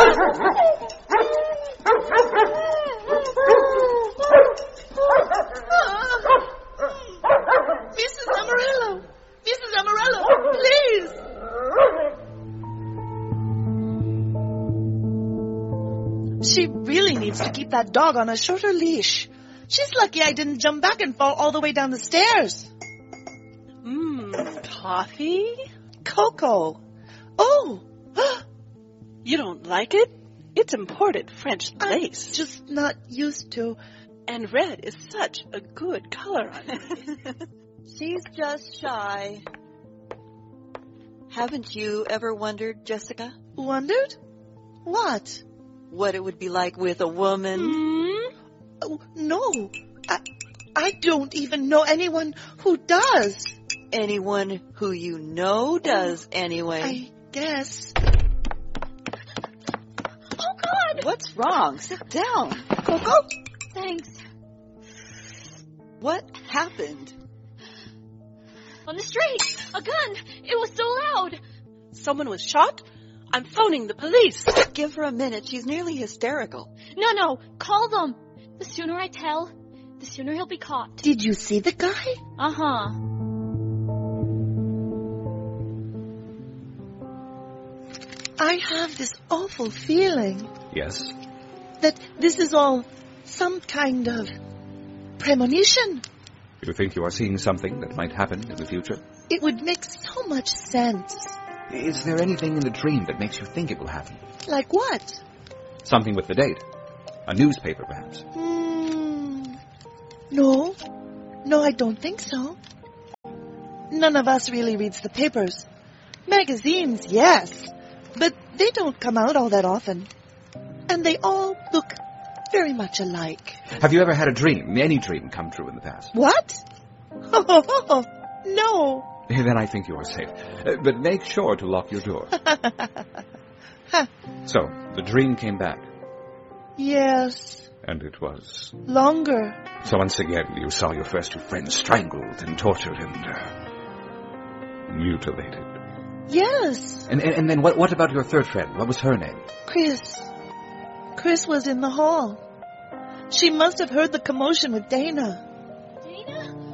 Mrs. Amarillo! Mrs. Amarillo, please! She really needs to keep that dog on a shorter leash. She's lucky I didn't jump back and fall all the way down the stairs. Coffee? Cocoa. Oh! You don't like it? It's imported French lace. I'm just not used to. And red is such a good color on it. She's just shy. Haven't you ever wondered, Jessica? Wondered? What? What it would be like with a woman? Oh, no. I don't even know anyone who does. Anyone who you know does, anyway. I guess. Oh, God! What's wrong? Sit down. Coco? Thanks. What happened? On the street! A gun! It was so loud! Someone was shot? I'm phoning the police. Give her a minute. She's nearly hysterical. No. Call them. The sooner I tell, the sooner he'll be caught. Did you see the guy? Uh-huh. I have this awful feeling Yes? that this is all some kind of premonition. You think you are seeing something that might happen in the future? It would make so much sense. Is there anything in the dream that makes you think it will happen? Like what? Something with the date. A newspaper, perhaps. No. No, I don't think so. None of us really reads the papers. Magazines, yes. But they don't come out all that often. And they all look very much alike. Have you ever had a dream, any dream, come true in the past? What? No. Then I think you are safe. But make sure to lock your door. So, the dream came back. Yes. And it was... Longer. So once again, you saw your first two friends strangled and tortured and... mutilated. Yes. And then what about your third friend? What was her name? Chris. Chris was in the hall. She must have heard the commotion with Dana.